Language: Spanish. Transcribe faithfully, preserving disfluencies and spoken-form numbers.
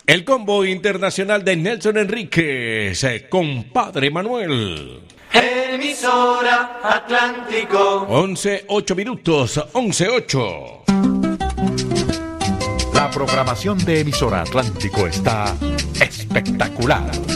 El combo internacional de Nelson Enríquez, eh, compadre Manuel. Emisora Atlántico. once, ocho minutos, once, ocho. La programación de Emisora Atlántico está espectacular.